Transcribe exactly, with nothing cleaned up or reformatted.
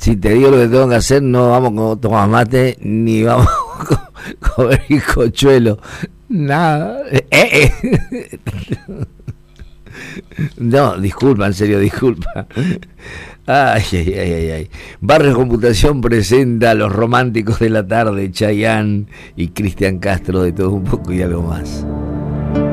Si te digo lo que tengo que hacer, no vamos a tomar mate, ni vamos a comer bizcochuelo. Nada. Eh, eh. No, disculpa, en serio, disculpa. Ay, ay, ay, ay, ay. Barrio Computación presenta a los románticos de la tarde, Chayanne y Cristian Castro, de todo un poco y algo más.